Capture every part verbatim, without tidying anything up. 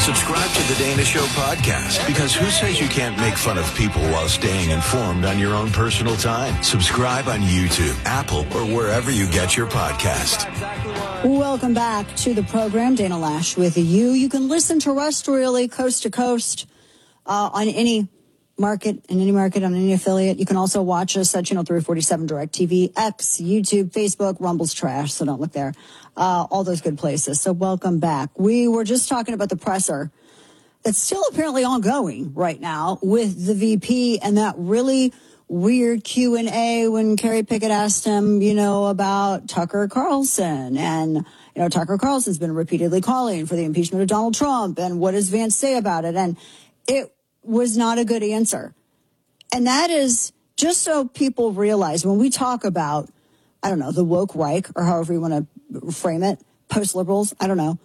Subscribe to the Dana Show podcast, because who says you can't make fun of people while staying informed on your own personal time? Subscribe on YouTube, Apple, or wherever you get your podcast. Welcome back to the program. Dana Lash with you. You can listen terrestrially, coast to coast, uh, on any market, in any market, on any affiliate. You can also watch us at Channel three forty-seven, DirecTV, X, YouTube, Facebook. Rumble's trash, so don't look there. Uh, all those good places. So welcome back. We were just talking about the presser that's still apparently ongoing right now with the V P and that really weird Q and A when Kerry Pickett asked him, you know, about Tucker Carlson. And, you know, Tucker Carlson's been repeatedly calling for the impeachment of Donald Trump. And what does Vance say about it? And it was not a good answer. And that is just so people realize when we talk about, I don't know, the woke Reich, or however you want to frame it, post-liberals, I don't know.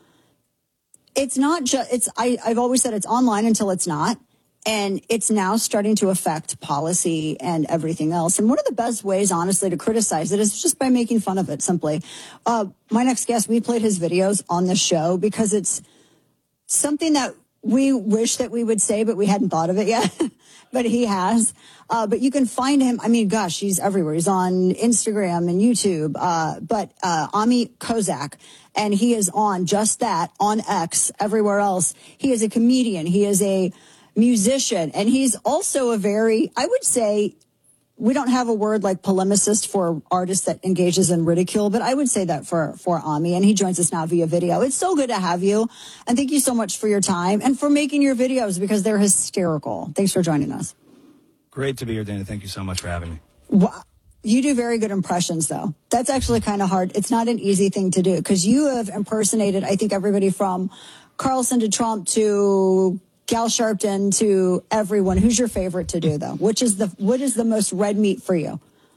It's not just, it's, I, I've always said it's online until it's not. And it's now starting to affect policy and everything else. And one of the best ways, honestly, to criticize it is just by making fun of it, simply. Uh, my next guest, we played his videos on the show because it's something that we wish that we would say, but we hadn't thought of it yet. But he has. Uh, but you can find him. I mean, gosh, he's everywhere. He's on Instagram and YouTube. Uh, but uh, Ami Kozak, and he is on just that, on X, everywhere else. He is a comedian. He is a musician. And he's also a very, I would say, we don't have a word like polemicist for artists that engages in ridicule, but I would say that for, for Ami, and he joins us now via video. It's so good to have you, and thank you so much for your time and for making your videos, because they're hysterical. Thanks for joining us. Great to be here, Dana. Thank you so much for having me. Wow. You do very good impressions, though. That's actually kind of hard. It's not an easy thing to do, because you have impersonated, I think, everybody from Carlson to Trump to Gal Sharpton to everyone. Who's your favorite to do, though? Which is the what is the most red meat for you?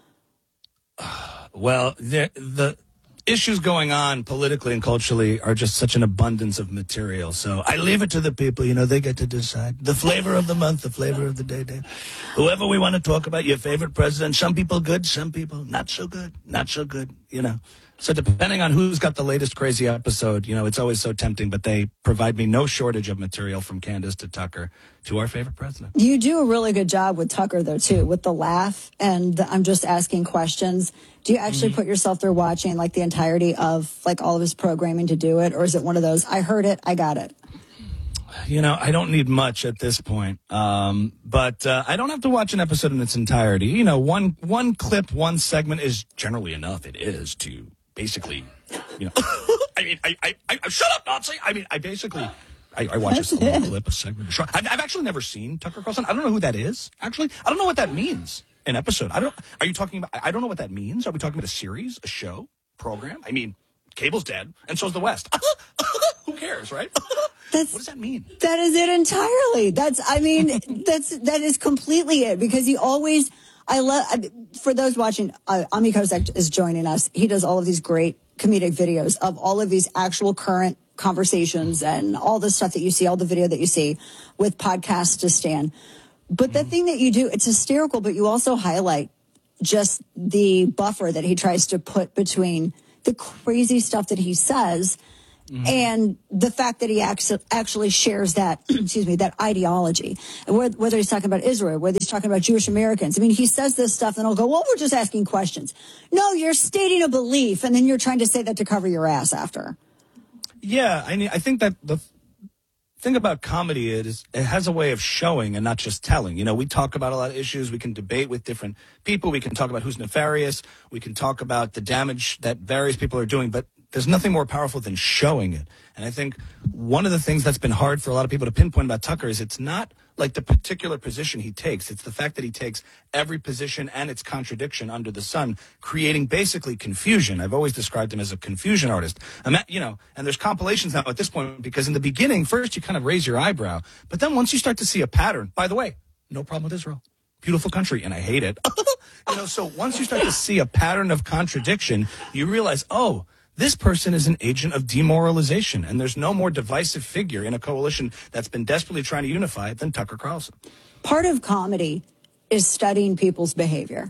Well, the the issues going on politically and culturally are just such an abundance of material. So I leave it to the people. You know, they get to decide the flavor of the month, the flavor of the day, day. Whoever we want to talk about, your favorite president. Some people good, some people not so good, not so good. You know. So depending on who's got the latest crazy episode, you know, it's always so tempting, but they provide me no shortage of material from Candace to Tucker to our favorite president. You do a really good job with Tucker, though, too, with the laugh and the, I'm just asking questions. Do you actually mm-hmm. put yourself through watching like the entirety of like all of his programming to do it? Or is it one of those, I heard it, I got it? You know, I don't need much at this point, um, but uh, I don't have to watch an episode in its entirety. You know, one one clip, one segment is generally enough. It is to basically, you know, I mean, I, I, I, shut up, Nazi. I mean, I basically, I, I watch a small clip, a segment. I've, I've actually never seen Tucker Carlson. I don't know who that is, actually. I don't know what that means, an episode. I don't, are you talking about, I don't know what that means. Are we talking about a series, a show, program? I mean, cable's dead, and so's the West. Who cares, right? That's, what does that mean? That is it entirely. That's, I mean, that's, that is completely it, because he always, I love, for those watching, uh, Ami Kozak is joining us. He does all of these great comedic videos of all of these actual current conversations and all the stuff that you see, all the video that you see with podcasts to stand. But the thing that you do, it's hysterical, but you also highlight just the buffer that he tries to put between the crazy stuff that he says Mm-hmm. and the fact that he actually shares that, excuse me, that ideology. And whether he's talking about Israel, whether he's talking about Jewish Americans. I mean, he says this stuff and he'll go, well, we're just asking questions. No, you're stating a belief, and then you're trying to say that to cover your ass after. Yeah, I mean, I think that the thing about comedy is it has a way of showing and not just telling. You know, we talk about a lot of issues. We can debate with different people. We can talk about who's nefarious. We can talk about the damage that various people are doing, but there's nothing more powerful than showing it. And I think one of the things that's been hard for a lot of people to pinpoint about Tucker is it's not like the particular position he takes. It's the fact that he takes every position and its contradiction under the sun, creating basically confusion. I've always described him as a confusion artist. I'm at, you know, and there's compilations now at this point, because in the beginning, first you kind of raise your eyebrow. But then once you start to see a pattern, by the way, no problem with Israel. Beautiful country, and I hate it. You know, so once you start to see a pattern of contradiction, you realize, oh, this person is an agent of demoralization, and there's no more divisive figure in a coalition that's been desperately trying to unify than Tucker Carlson. Part of comedy is studying people's behavior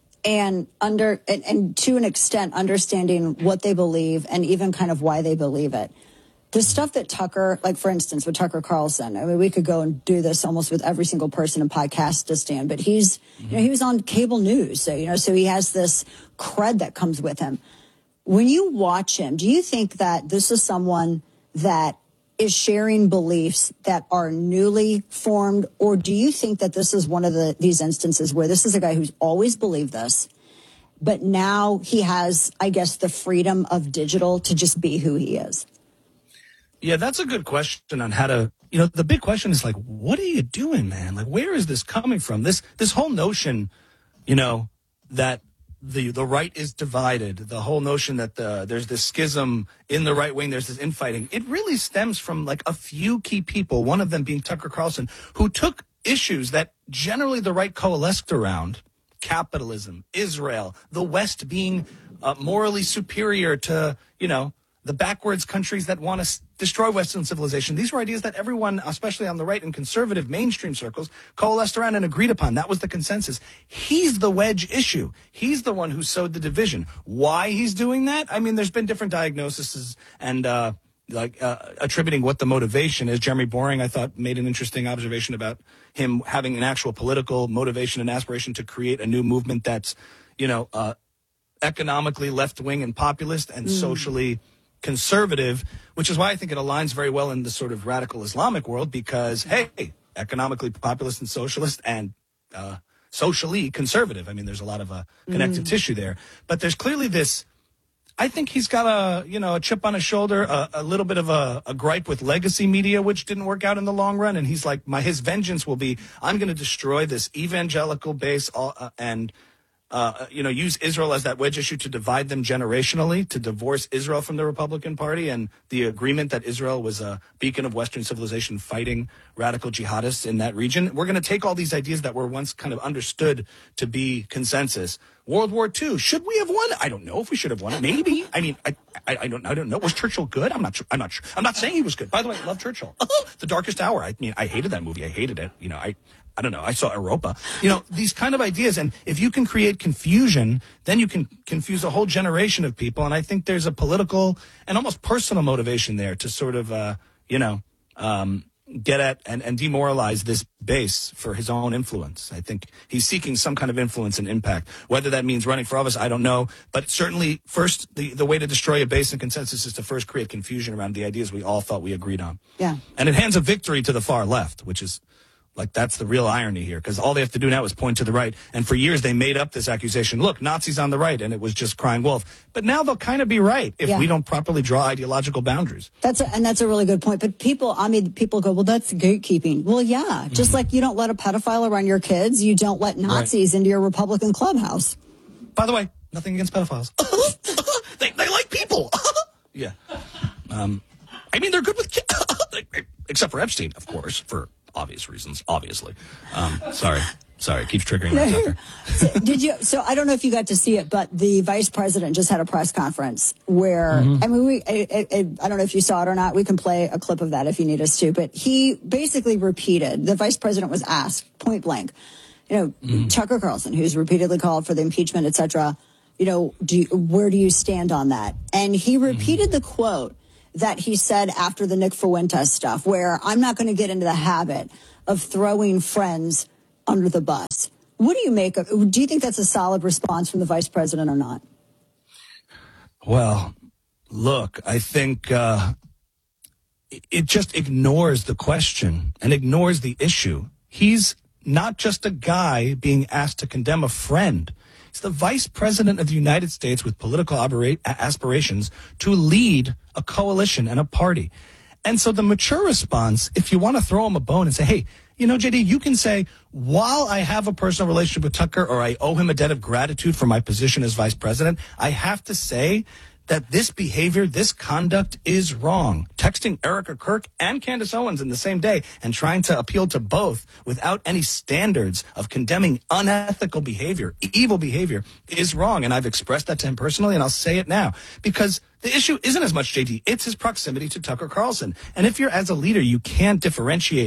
and under and, and to an extent understanding what they believe and even kind of why they believe it. the stuff that Tucker, like for instance, with Tucker Carlson, I mean, we could go and do this almost with every single person in Podcastistan, but he's, mm-hmm. you know, he was on cable news. So, you know, so he has this cred that comes with him. When you watch him, do you think that this is someone that is sharing beliefs that are newly formed? Or do you think that this is one of the these instances where this is a guy who's always believed this, but now he has, I guess, the freedom of digital to just be who he is? Yeah, that's a good question on how to, you know, the big question is like, what are you doing, man? Like, where is this coming from? This this whole notion, you know, that the the right is divided, the whole notion that the, there's this schism in the right wing, there's this infighting, it really stems from like a few key people, one of them being Tucker Carlson, who took issues that generally the right coalesced around, capitalism, Israel, the West being uh, morally superior to, you know, the backwards countries that want to s- destroy Western civilization. These were ideas that everyone, especially on the right in conservative mainstream circles, coalesced around and agreed upon. That was the consensus. He's the wedge issue. He's the one who sowed the division. Why he's doing that? I mean, there's been different diagnoses and uh, like uh, attributing what the motivation is. Jeremy Boring, I thought, made an interesting observation about him having an actual political motivation and aspiration to create a new movement that's, you know, uh, economically left-wing and populist and mm. socially conservative, which is why I think it aligns very well in the sort of radical Islamic world because, hey, economically populist and socialist and uh, socially conservative. I mean, there's a lot of uh, connective mm. tissue there. But there's clearly this, I think he's got a, you know, a chip on his shoulder, a, a little bit of a, a gripe with legacy media, which didn't work out in the long run. And he's like, my his vengeance will be, I'm going to destroy this evangelical base all, uh, and Uh, you know, use Israel as that wedge issue to divide them generationally, to divorce Israel from the Republican Party and the agreement that Israel was a beacon of Western civilization fighting radical jihadists in that region. We're going to take all these ideas that were once kind of understood to be consensus. World War Two, should we have won? I don't know if we should have won it. Maybe. I mean, I, I, I don't, I don't know. Was Churchill good? I'm not sure. I'm not sure. I'm not saying he was good. By the way, I love Churchill. The Darkest Hour. I mean, I hated that movie. I hated it. You know, I. I don't know. I saw Europa. You know, these kind of ideas. And if you can create confusion, then you can confuse a whole generation of people. And I think there's a political and almost personal motivation there to sort of, uh, you know, um, get at and, and demoralize this base for his own influence. I think he's seeking some kind of influence and impact. Whether that means running for office, I don't know. But certainly, first, the, the way to destroy a base and consensus is to first create confusion around the ideas we all thought we agreed on. Yeah. And it hands a victory to the far left, which is... Like, that's the real irony here, because all they have to do now is point to the right. And for years, they made up this accusation. Look, Nazis on the right, and it was just crying wolf. But now they'll kind of be right if yeah. we don't properly draw ideological boundaries. That's a, and that's a really good point. But people, I mean, people go, well, that's gatekeeping. Well, yeah, just mm-hmm. like you don't let a pedophile around your kids, you don't let Nazis right. into your Republican clubhouse. By the way, nothing against pedophiles. they, they like people. yeah. Um, I mean, they're good with kids. Except for Epstein, of course, for... obvious reasons, obviously. Um, sorry. Sorry, it keeps triggering my Tucker. so, did you, so I don't know if you got to see it, but the vice president just had a press conference where, mm-hmm. I mean, we, I, I, I don't know if you saw it or not. We can play a clip of that if you need us to, but he basically repeated, the vice president was asked point blank, you know, mm-hmm. Tucker Carlson, who's repeatedly called for the impeachment, et cetera, you know, do you, where do you stand on that? And he repeated mm-hmm. the quote that he said after the Nick Fuentes stuff, where I'm not going to get into the habit of throwing friends under the bus. What do you make of, do you think that's a solid response from the vice president or not? Well, look, I think uh, it just ignores the question and ignores the issue. He's not just a guy being asked to condemn a friend. He's the vice president of the United States with political aspirations to lead a coalition and a party. And so the mature response, if you want to throw him a bone and say, hey, you know, J D, you can say, while I have a personal relationship with Tucker or I owe him a debt of gratitude for my position as vice president, I have to say that this behavior, this conduct is wrong. Texting Erica Kirk and Candace Owens in the same day and trying to appeal to both without any standards of condemning unethical behavior, evil behavior, is wrong. And I've expressed that to him personally, and I'll say it now. Because the issue isn't as much J D, it's his proximity to Tucker Carlson. And if you're, as a leader, you can't differentiate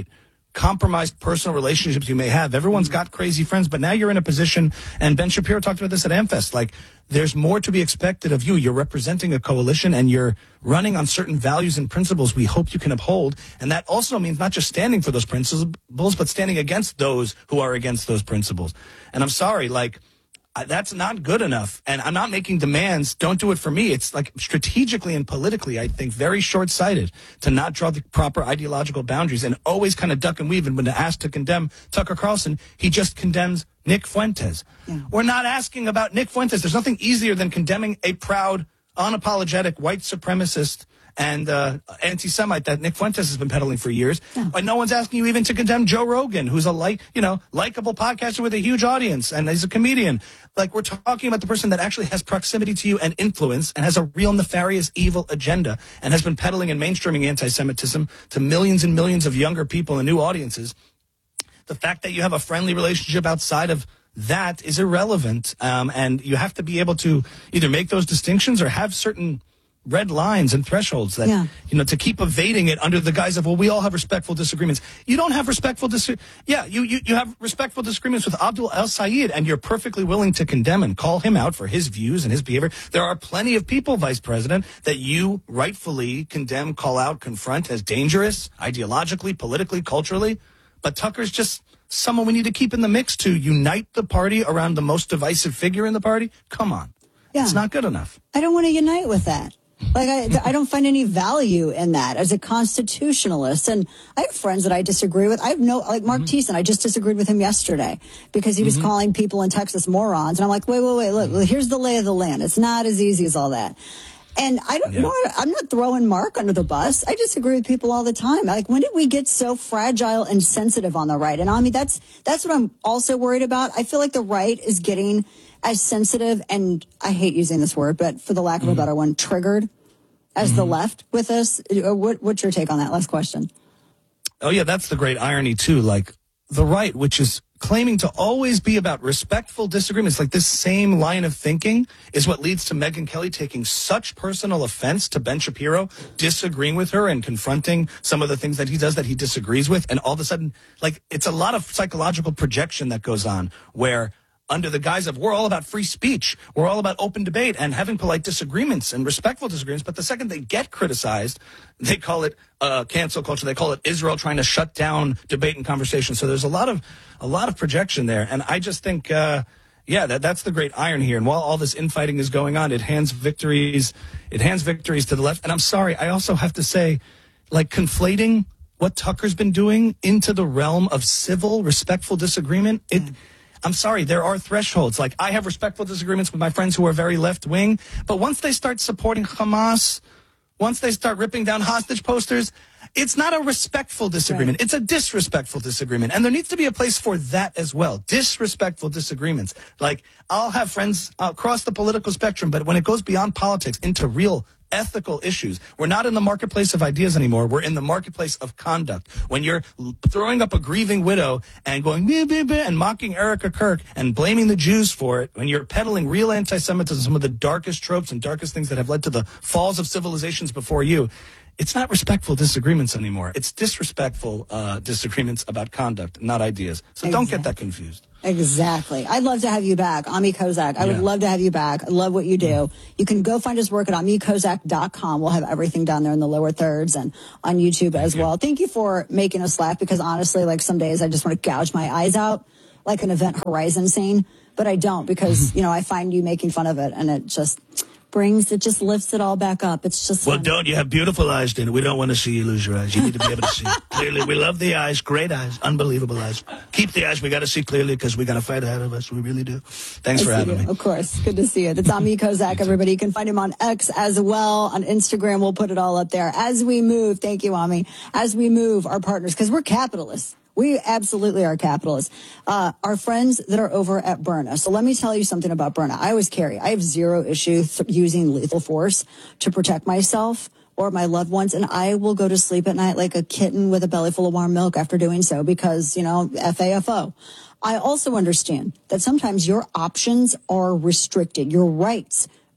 compromised personal relationships you may have. Everyone's got crazy friends, but now you're in a position, and Ben Shapiro talked about this at AmFest, like there's more to be expected of you. You're representing a coalition and you're running on certain values and principles we hope you can uphold. And that also means not just standing for those principles, but standing against those who are against those principles. And I'm sorry, like, that's not good enough. And I'm not making demands. Don't do it for me. It's like strategically and politically, I think, very short-sighted to not draw the proper ideological boundaries and always kind of duck and weave. And when asked to condemn Tucker Carlson, he just condemns Nick Fuentes. Yeah. We're not asking about Nick Fuentes. There's nothing easier than condemning a proud, unapologetic white supremacist and uh, anti-Semite that Nick Fuentes has been peddling for years. Yeah. And no one's asking you even to condemn Joe Rogan, who's a like, you know, likable podcaster with a huge audience, and he's a comedian. Like, we're talking about the person that actually has proximity to you and influence and has a real nefarious, evil agenda and has been peddling and mainstreaming anti-Semitism to millions and millions of younger people and new audiences. The fact that you have a friendly relationship outside of that is irrelevant, um, and you have to be able to either make those distinctions or have certain red lines and thresholds that, yeah. you know, to keep evading it under the guise of, well, we all have respectful disagreements. You don't have respectful disagreements. Yeah, you, you, you have respectful disagreements with Abdul El-Sayed, and you're perfectly willing to condemn and call him out for his views and his behavior. There are plenty of people, Vice President, that you rightfully condemn, call out, confront as dangerous, ideologically, politically, culturally. But Tucker's just someone we need to keep in the mix to unite the party around the most divisive figure in the party. Come on. Yeah. It's not good enough. I don't want to unite with that. Like, I, I don't find any value in that as a constitutionalist. And I have friends that I disagree with. I have no, like Mark mm-hmm. Thiessen, I just disagreed with him yesterday because he was mm-hmm. calling people in Texas morons. And I'm like, wait, wait, wait, look, mm-hmm. here's the lay of the land. It's not as easy as all that. And I don't yeah. know, I'm not throwing Mark under the bus. I disagree with people all the time. Like, when did we get so fragile and sensitive on the right? And I mean, that's, that's what I'm also worried about. I feel like the right is getting as sensitive, and I hate using this word, but for the lack of mm-hmm. a better one, triggered as mm-hmm. the left with this. What, what's your take on that? Last question. Oh, yeah, that's the great irony, too. Like, the right, which is claiming to always be about respectful disagreements, like this same line of thinking is what leads to Megyn Kelly taking such personal offense to Ben Shapiro, disagreeing with her and confronting some of the things that he does that he disagrees with. And all of a sudden, like, it's a lot of psychological projection that goes on where, under the guise of we're all about free speech, we're all about open debate and having polite disagreements and respectful disagreements. But the second they get criticized, they call it uh, cancel culture. They call it Israel trying to shut down debate and conversation. So there's a lot of a lot of projection there. And I just think, uh, yeah, that that's the great iron here. And while all this infighting is going on, it hands victories. It hands victories to the left. And I'm sorry, I also have to say, like, conflating what Tucker's been doing into the realm of civil, respectful disagreement, it. Mm. I'm sorry, there are thresholds. Like, I have respectful disagreements with my friends who are very left-wing, but once they start supporting Hamas, once they start ripping down hostage posters, it's not a respectful disagreement. Right. It's a disrespectful disagreement. And there needs to be a place for that as well. Disrespectful disagreements. Like, I'll have friends across the political spectrum, but when it goes beyond politics into real ethical issues, we're not in the marketplace of ideas anymore. We're in the marketplace of conduct. When you're throwing up a grieving widow and going bah, bah, bah, and mocking Erica Kirk and blaming the Jews for it, when you're peddling real anti-Semitism, some of the darkest tropes and darkest things that have led to the falls of civilizations before you, it's not respectful disagreements anymore. It's disrespectful uh, disagreements about conduct, not ideas. So exactly. Don't get that confused. Exactly. I'd love to have you back, Ami Kozak. I yeah. would love to have you back. I love what you do. Yeah. You can go find his work at ami kozak dot com. We'll have everything down there in the lower thirds and on YouTube Thank as you. well. Thank you for making us laugh, because honestly, like, some days I just want to gouge my eyes out like an Event Horizon scene, but I don't, because, you know, I find you making fun of it, and it just brings, it just lifts it all back up. It's just well, fun. Don't you have beautiful eyes, Dana? We don't want to see you lose your eyes. You need to be able to see clearly. We love the eyes, great eyes, unbelievable eyes. Keep the eyes. We got to see clearly, because we got a fight ahead of us. We really do. Thanks I for having you. me. Of course, good to see you. That's Ami Kozak, everybody. You can find him on X as well, on Instagram. We'll put it all up there as we move. Thank you, Ami. As we move our partners, because we're capitalists. We absolutely are capitalists. Uh, our friends that are over at Byrna. So let me tell you something about Byrna. I always carry. I have zero issue th- using lethal force to protect myself or my loved ones. And I will go to sleep at night like a kitten with a belly full of warm milk after doing so, because, you know, F A F O. I also understand that sometimes your options are restricted. Your rights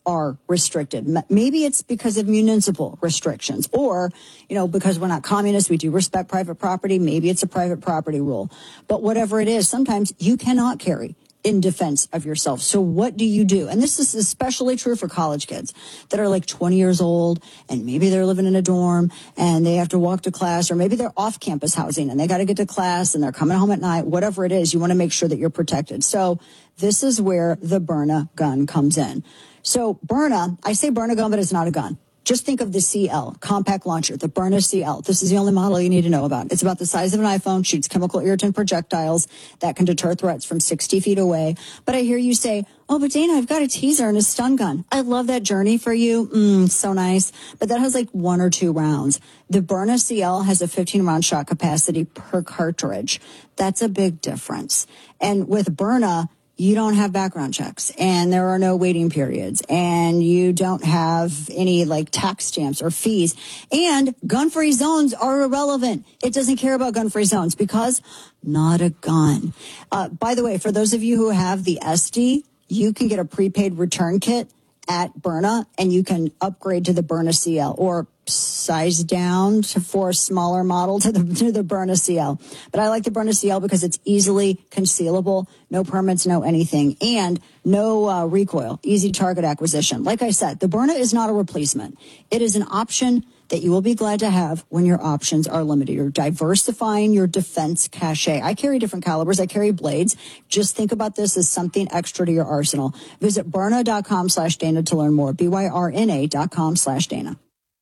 are restricted. M- Maybe it's because of municipal restrictions, or, you know, because we're not communists, we do respect private property. Maybe it's a private property rule. But whatever it is, sometimes you cannot carry in defense of yourself. So what do you do? And this is especially true for college kids that are like twenty years old, and maybe they're living in a dorm and they have to walk to class, or maybe they're off campus housing and they got to get to class and they're coming home at night. Whatever it is, you want to make sure that you're protected. So this is where the Byrna gun comes in. So Byrna, I say Byrna gun, but it's not a gun. Just think of the C L, compact launcher, the Byrna C L. This is the only model you need to know about. It's about the size of an iPhone, shoots chemical irritant projectiles that can deter threats from sixty feet away. But I hear you say, oh, but Dana, I've got a teaser and a stun gun. I love that journey for you. Mm, so nice. But that has like one or two rounds. The Byrna C L has a fifteen round shot capacity per cartridge. That's a big difference. And with Byrna, you don't have background checks, and there are no waiting periods, and you don't have any like tax stamps or fees, and gun-free zones are irrelevant. It doesn't care about gun-free zones because not a gun. Uh, by the way, for those of you who have the S D, you can get a prepaid return kit at Byrna, and you can upgrade to the Byrna C L or size down to, for a smaller model to the to the Byrna C L. But I like the Byrna C L because it's easily concealable, no permits, no anything, and no uh, recoil, easy target acquisition. Like I said, the Byrna is not a replacement. It is an option that you will be glad to have when your options are limited. You're diversifying your defense cachet. I carry different calibers. I carry blades. Just think about this as something extra to your arsenal. Visit Byrna.com slash Dana to learn more. B Y R N A dot com slash Dana.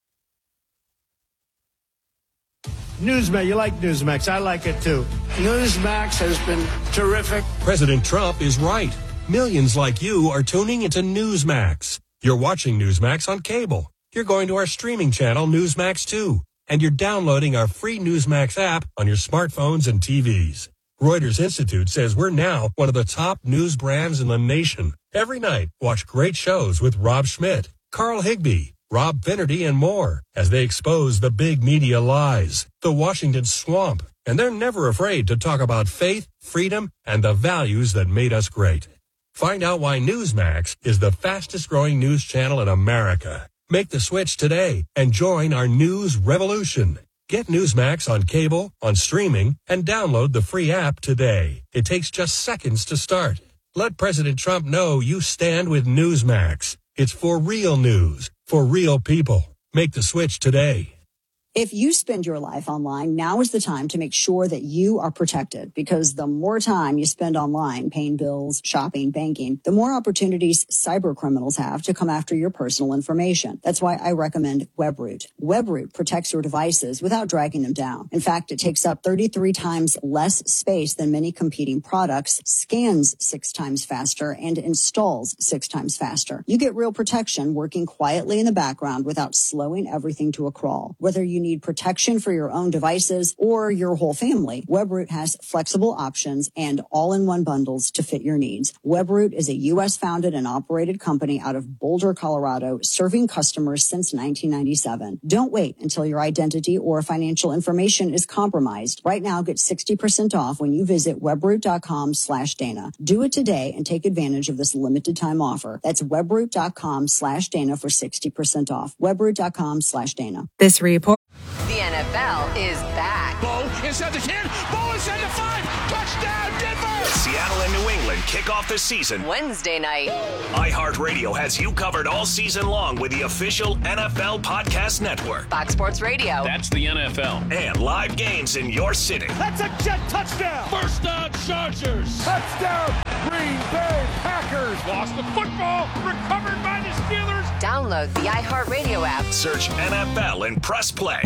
Newsmax, you like Newsmax. I like it too. Newsmax has been terrific. President Trump is right. Millions like you are tuning into Newsmax. You're watching Newsmax on cable. You're going to our streaming channel, Newsmax two, and you're downloading our free Newsmax app on your smartphones and T Vs. Reuters Institute says we're now one of the top news brands in the nation. Every night, watch great shows with Rob Schmidt, Carl Higbie, Rob Finnerty, and more as they expose the big media lies, the Washington swamp, and they're never afraid to talk about faith, freedom, and the values that made us great. Find out why Newsmax is the fastest-growing news channel in America. Make the switch today and join our news revolution. Get Newsmax on cable, on streaming, and download the free app today. It takes just seconds to start. Let President Trump know you stand with Newsmax. It's for real news, for real people. Make the switch today. If you spend your life online, now is the time to make sure that you are protected, because the more time you spend online paying bills, shopping, banking, the more opportunities cyber criminals have to come after your personal information. That's why I recommend Webroot. Webroot protects your devices without dragging them down. In fact, it takes up thirty-three times less space than many competing products, scans six times faster, and installs six times faster. You get real protection working quietly in the background without slowing everything to a crawl. Whether you need protection for your own devices or your whole family, Webroot has flexible options and all-in-one bundles to fit your needs. Webroot is a U S founded and operated company out of Boulder, Colorado, serving customers since nineteen ninety-seven. Don't wait until your identity or financial information is compromised. Right now, get sixty percent off when you visit webroot.com slash Dana. Do it today and take advantage of this limited time offer. That's webroot.com slash Dana for sixty percent off. Webroot.com slash Dana. This report. The N F L is back. Bo inside the ten. Bo inside the five. Touchdown, Denver! Seattle and New England kick off the season Wednesday night. iHeartRadio has you covered all season long with the official N F L Podcast Network. Fox Sports Radio. That's the N F L. And live games in your city. That's a jet touchdown. First down, Chargers. Touchdown, Green Bay Packers. Lost the football. Recovered by the Steelers. Download the iHeartRadio app. Search N F L and press play.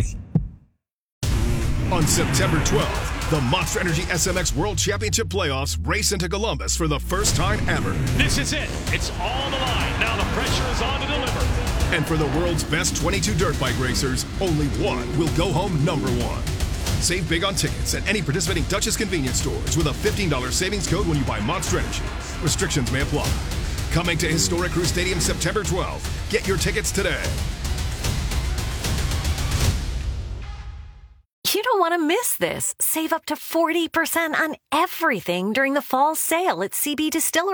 On September twelfth, the Monster Energy S M X World Championship Playoffs race into Columbus for the first time ever. This is it. It's all on the line. Now the pressure is on to deliver. And for the world's best twenty-two dirt bike racers, only one will go home number one. Save big on tickets at any participating Duchess convenience stores with a fifteen dollars savings code when you buy Monster Energy. Restrictions may apply. Coming to Historic Crew Stadium September twelfth. Get your tickets today. You don't want to miss this. Save up to forty percent on everything during the fall sale at C B Distillery.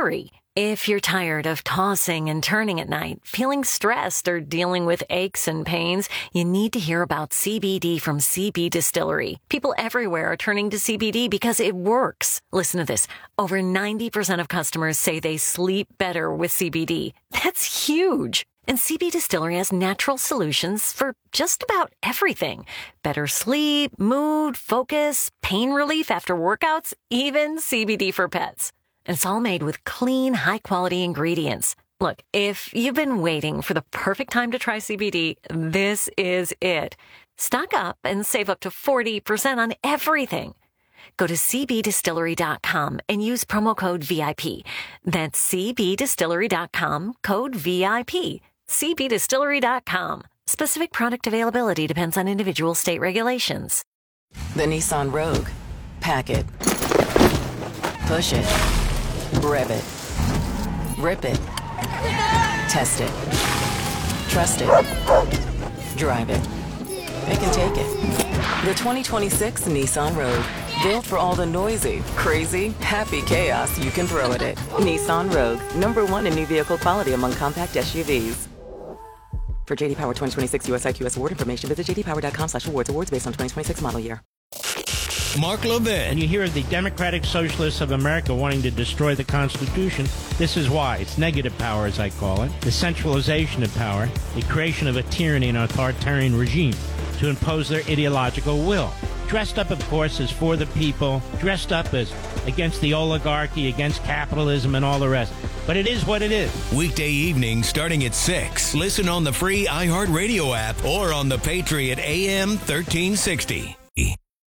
If you're tired of tossing and turning at night, feeling stressed, or dealing with aches and pains, you need to hear about C B D from C B Distillery. People everywhere are turning to C B D because it works. Listen to this. Over ninety percent of customers say they sleep better with C B D. That's huge. And C B Distillery has natural solutions for just about everything. Better sleep, mood, focus, pain relief after workouts, even C B D for pets. And it's all made with clean, high-quality ingredients. Look, if you've been waiting for the perfect time to try C B D, this is it. Stock up and save up to forty percent on everything. Go to c b distillery dot com and use promo code V I P. That's c b distillery dot com, code V I P. c b distillery dot com. Specific product availability depends on individual state regulations. The Nissan Rogue. Pack it. Push it. Rev it. Rip it. Test it. Trust it. Drive it. It can take it. The twenty twenty-six Nissan Rogue. Built for all the noisy, crazy, happy chaos you can throw at it. Nissan Rogue. Number one in new vehicle quality among compact S U Vs. For J D Power twenty twenty-six U S I Q S award information, visit j d power dot com slash awards. Awards based on twenty twenty-six model year. Mark Levin. And you hear the Democratic Socialists of America wanting to destroy the Constitution. This is why. It's negative power, as I call it. The centralization of power. The creation of a tyranny and authoritarian regime to impose their ideological will. Dressed up, of course, as for the people. Dressed up as against the oligarchy, against capitalism, and all the rest. But it is what it is. Weekday evening starting at six. Listen on the free iHeartRadio app or on the Patriot A M thirteen sixty.